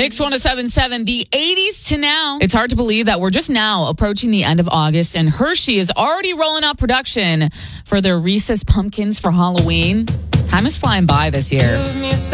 Mix 107.7, the 80s to now. It's hard to believe that we're just now approaching the end of August, and Hershey is already rolling out production for their Reese's Pumpkins for Halloween. Time is flying by this year.